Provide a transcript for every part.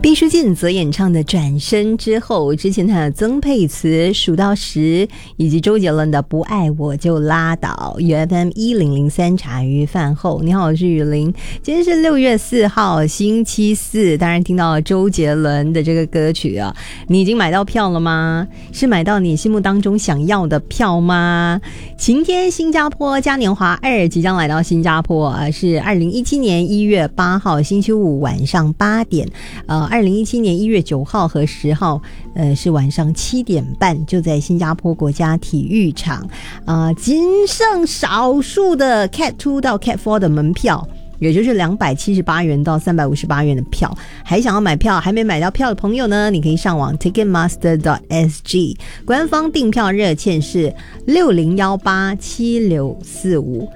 毕书尽则演唱的《转身之后》，之前他的曾沛慈数到10，以及周杰伦的《不爱我就拉倒》。UFM 1003茶余饭后，你好，我是雨林。今天是6月4号，星期四。当然听到了周杰伦的这个歌曲啊，你已经买到票了吗？是买到你心目当中想要的票吗？晴天新加坡嘉年华2即将来到新加坡是2017年1月8号星期五晚上8点。2017年1月9号和10号是晚上7点半，就在新加坡国家体育场。仅剩少数的 Cat 2到 Cat 4的门票，也就是278元到358元的票。还想要买票还没买到票的朋友呢，你可以上网 ticketmaster.sg， 官方订票热线是60187645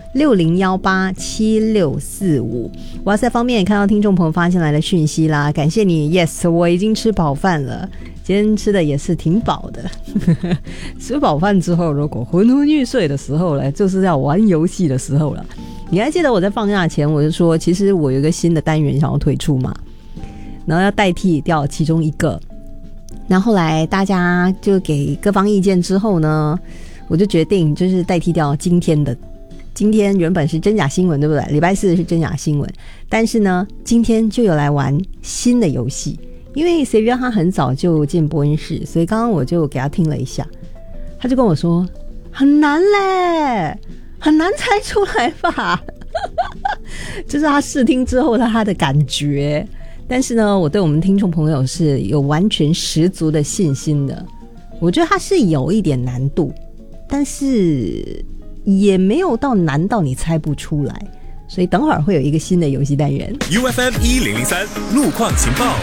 60187645。WhatsApp 方面也看到听众朋友发进来的讯息啦，感谢你。 Yes， 我已经吃饱饭了，今天吃的也是挺饱的吃饱饭之后，如果昏昏欲睡的时候呢，就是要玩游戏的时候了。你还记得我在放假前我就说，其实我有一个新的单元想要推出嘛，然后要代替掉其中一个。那后来大家就给各方意见之后呢，我就决定就是代替掉今天的。今天原本是真假新闻，对不对？礼拜四是真假新闻，但是呢，今天就有来玩新的游戏。因为 Xavier 他很早就进播音室，所以刚刚我就给他听了一下，他就跟我说很难嘞，很难猜出来吧就是他试听之后他的感觉。但是呢，我对我们听众朋友是有完全十足的信心的。我觉得他是有一点难度，但是也没有到难到你猜不出来，所以等会儿会有一个新的游戏单元。 UFM 1003路况情报。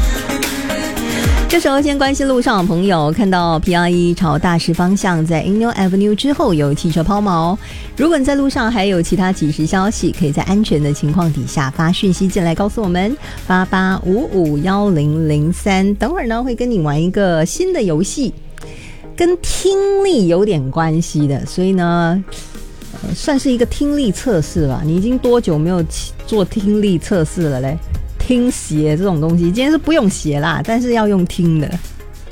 这时候先关心路上的朋友，看到 PR1 朝大石方向在 Inyo Avenue 之后有汽车抛锚。如果你在路上还有其他即时消息，可以在安全的情况底下发讯息进来告诉我们88551003。等会儿呢会跟你玩一个新的游戏，跟听力有点关系的，所以呢算是一个听力测试吧。你已经多久没有做听力测试了嘞？听写这种东西今天是不用写啦，但是要用听的。